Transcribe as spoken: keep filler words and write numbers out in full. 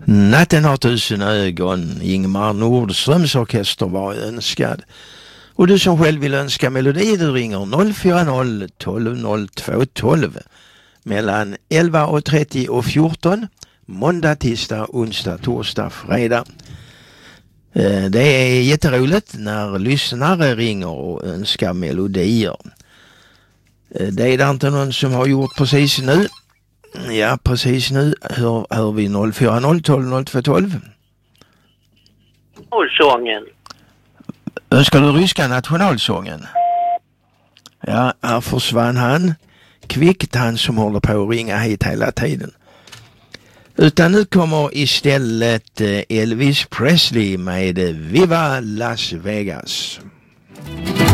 Natten har tusen ögon. Ingmar Nordströms orkester var önskad. Och du som själv vill önska melodi, du ringer noll fyra noll tolv noll två tolv mellan elva och trettio och fjorton måndag, tisdag, onsdag, torsdag, fredag. Det är jätteroligt när lyssnare ringer och önskar melodier. Det är det inte någon som har gjort precis nu. Ja, precis nu hör, hör vi noll fyra noll tolv noll två tolv. Nationalsången. Önskar du ryska nationalsången? Ja, här försvann han. Kvickt, han som håller på att ringa hit hela tiden. Utan nu kommer istället Elvis Presley med Viva Las Vegas.